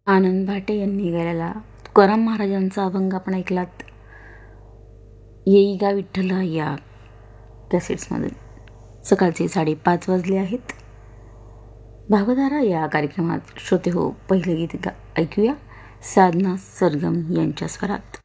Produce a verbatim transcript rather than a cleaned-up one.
आनंद भाटे यांनी गायलेला तुकाराम महाराजांचा अभंग आपण ऐकलात. येई गा विठ्ठला या कॅसेट्समधून. सकाळचे साडेपाच वाजले आहेत. भावधारा या कार्यक्रमात श्रोते हो, पहिलं गीत गा ऐकूया साधना सरगम यांच्या स्वरात.